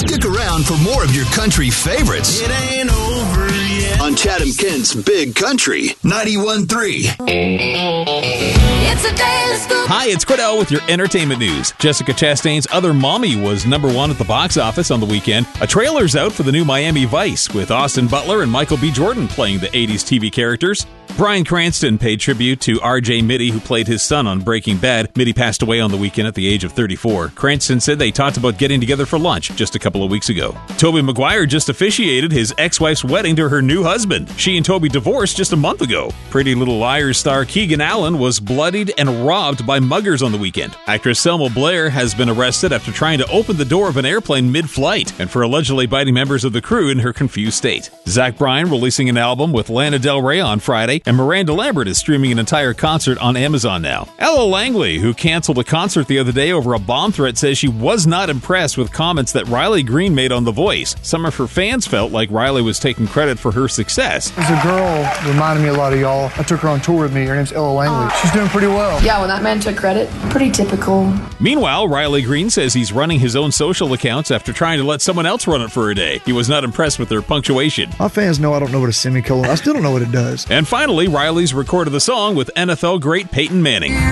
Stick around for more of your country favorites. It ain't over yet. On Chatham Kent's Big Country 91.3. It's a daily scoop. Hi, it's Cordell with your entertainment news. Jessica Chastain's Other Mommy was #1 at the box office on the weekend. A trailer's out for the new Miami Vice with Austin Butler and Michael B. Jordan playing the 80s TV characters. Bryan Cranston paid tribute to R.J. Mitty, who played his son on Breaking Bad. Mitty passed away on the weekend at the age of 34. Cranston said they talked about getting together for lunch just a couple of weeks ago. Tobey Maguire just officiated his ex-wife's wedding to her new husband. She and Tobey divorced just a month ago. Pretty Little Liars star Keegan Allen was bloodied and robbed by muggers on the weekend. Actress Selma Blair has been arrested after trying to open the door of an airplane mid-flight and for allegedly biting members of the crew in her confused state. Zach Bryan releasing an album with Lana Del Rey on Friday, and Miranda Lambert is streaming an entire concert on Amazon now. Ella Langley, who canceled a concert the other day over a bomb threat, says she was not impressed with comments that Riley Green made on The Voice. Some of her fans felt like Riley was taking credit for her success. There's a girl reminded me a lot of y'all. I took her on tour with me. Her name's Ella Langley. She's doing pretty well. Yeah, when that man took credit, pretty typical. Meanwhile, Riley Green says he's running his own social accounts after trying to let someone else run it for a day. He was not impressed with their punctuation. My fans know I don't know what a semicolon. I still don't know what it does. And finally, Riley's recorded the song with NFL great Peyton Manning.